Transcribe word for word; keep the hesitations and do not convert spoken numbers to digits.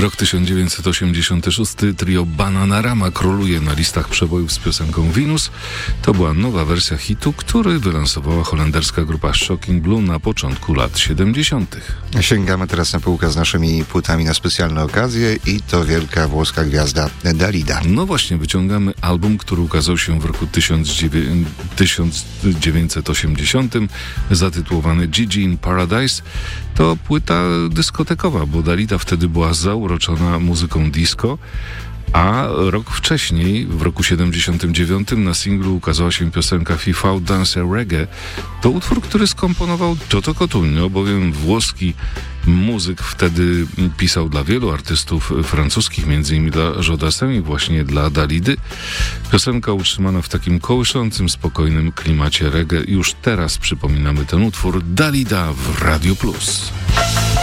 Rok tysiąc dziewięćset osiemdziesiąty szósty. Trio Bananarama króluje na listach przebojów z piosenką Venus. To była nowa wersja hitu, który wylansowała holenderska grupa Shocking Blue na początku lat siedemdziesiątych. Sięgamy teraz na półkę z naszymi płytami na specjalne okazje i to wielka włoska gwiazda Dalida. No właśnie, wyciągamy album, który ukazał się w roku tysiąc dziewięćset osiemdziesiątym, zatytułowany Gigi in Paradise. To płyta dyskotekowa, bo Dalida wtedy była zauroczona muzyką disco, a rok wcześniej, w roku siedemdziesiątym dziewiątym, na singlu ukazała się piosenka FIFA Dance Reggae. To utwór, który skomponował Toto Cotugno, bowiem włoski muzyk wtedy pisał dla wielu artystów francuskich, między innymi dla Jodasa i właśnie dla Dalidy. Piosenka utrzymana w takim kołyszącym, spokojnym klimacie reggae. Już teraz przypominamy ten utwór. Dalida w Radio Plus.